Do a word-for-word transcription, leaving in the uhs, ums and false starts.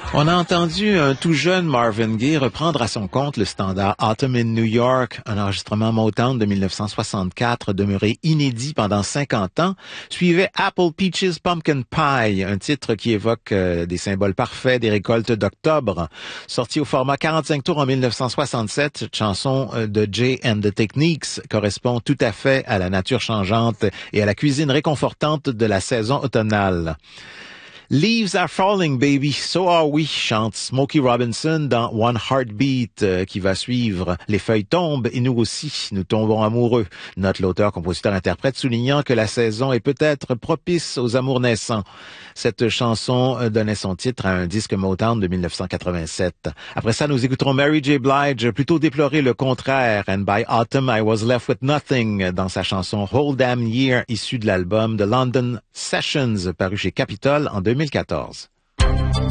On a entendu un tout jeune Marvin Gaye reprendre à son compte le standard Autumn in New York, un enregistrement Motown de mille neuf cent soixante-quatre demeuré inédit pendant cinquante ans, suivait Apple Peaches Pumpkin Pie, un titre qui évoque euh, des symboles parfaits des récoltes d'octobre. Sorti au format quarante-cinq tours en mille neuf cent soixante-sept, cette chanson de Jay and the Techniques correspond tout à fait à la nature changeante et à la cuisine réconfortante de la saison automnale. Leaves are falling, baby, so are we, chante Smokey Robinson dans One Heartbeat, euh, qui va suivre. Les feuilles tombent et nous aussi, nous tombons amoureux. Note l'auteur, compositeur, interprète, soulignant que la saison est peut-être propice aux amours naissants. Cette chanson donnait son titre à un disque Motown de mille neuf cent quatre-vingt-sept. Après ça, nous écouterons Mary J. Blige plutôt déplorer le contraire. And by autumn, I was left with nothing dans sa chanson Whole Damn Year, issue de l'album The London Sessions, paru chez Capitol en deux mille quatorze.